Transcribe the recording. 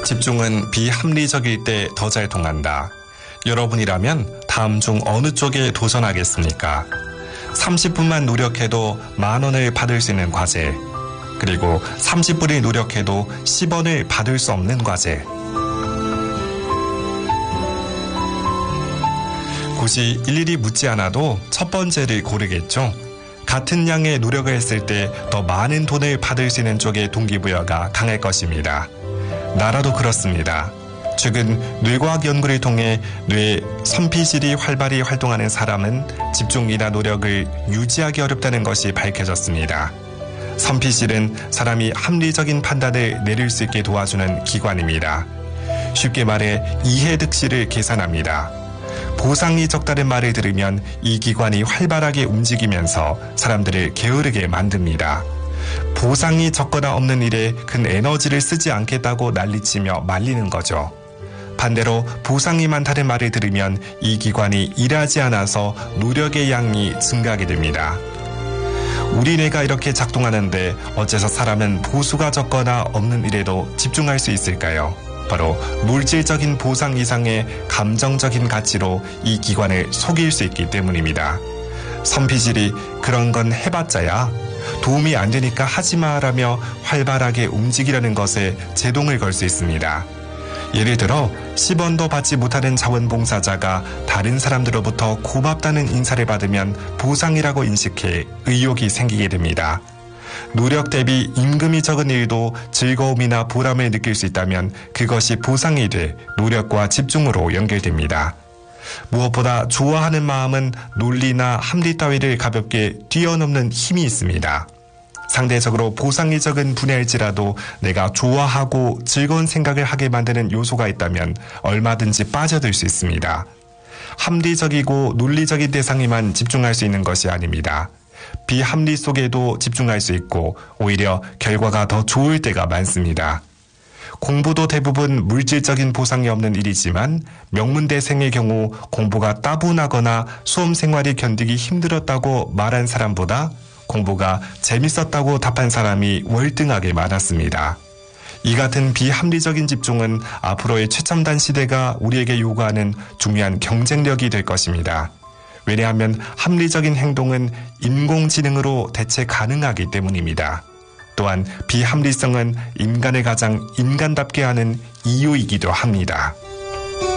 집중은 비합리적일 때 더 잘 통한다. 여러분이라면 다음 중 어느 쪽에 도전하겠습니까? 30분만 노력해도 10,000원을 받을 수 있는 과제, 그리고 30분을 노력해도 10원을 받을 수 없는 과제. 굳이 일일이 묻지 않아도 첫 번째를 고르겠죠. 같은 양의 노력을 했을 때 더 많은 돈을 받을 수 있는 쪽의 동기부여가 강할 것입니다. 나라도 그렇습니다. 최근 뇌과학 연구를 통해 뇌 선피질이 활발히 활동하는 사람은 집중이나 노력을 유지하기 어렵다는 것이 밝혀졌습니다. 선피질은 사람이 합리적인 판단을 내릴 수 있게 도와주는 기관입니다. 쉽게 말해 이해득실을 계산합니다. 보상이 적다는 말을 들으면 이 기관이 활발하게 움직이면서 사람들을 게으르게 만듭니다. 보상이 적거나 없는 일에 큰 에너지를 쓰지 않겠다고 난리치며 말리는 거죠. 반대로 보상이 많다는 말을 들으면 이 기관이 일하지 않아서 노력의 양이 증가하게 됩니다. 우리 뇌가 이렇게 작동하는데 어째서 사람은 보수가 적거나 없는 일에도 집중할 수 있을까요? 바로 물질적인 보상 이상의 감정적인 가치로 이 기관을 속일 수 있기 때문입니다. 선피질이 그런 건 해봤자야, 도움이 안 되니까 하지마라며 활발하게 움직이려는 것에 제동을 걸 수 있습니다. 예를 들어 10원도 받지 못하는 자원봉사자가 다른 사람들로부터 고맙다는 인사를 받으면 보상이라고 인식해 의욕이 생기게 됩니다. 노력 대비 임금이 적은 일도 즐거움이나 보람을 느낄 수 있다면 그것이 보상이 돼 노력과 집중으로 연결됩니다. 무엇보다 좋아하는 마음은 논리나 합리 따위를 가볍게 뛰어넘는 힘이 있습니다. 상대적으로 보상이 적은 분야일지라도 내가 좋아하고 즐거운 생각을 하게 만드는 요소가 있다면 얼마든지 빠져들 수 있습니다. 합리적이고 논리적인 대상에만 집중할 수 있는 것이 아닙니다. 비합리 속에도 집중할 수 있고 오히려 결과가 더 좋을 때가 많습니다. 공부도 대부분 물질적인 보상이 없는 일이지만 명문대생의 경우 공부가 따분하거나 수험 생활이 견디기 힘들었다고 말한 사람보다 공부가 재밌었다고 답한 사람이 월등하게 많았습니다. 이 같은 비합리적인 집중은 앞으로의 최첨단 시대가 우리에게 요구하는 중요한 경쟁력이 될 것입니다. 왜냐하면 합리적인 행동은 인공지능으로 대체 가능하기 때문입니다. 또한 비합리성은 인간을 가장 인간답게 하는 이유이기도 합니다.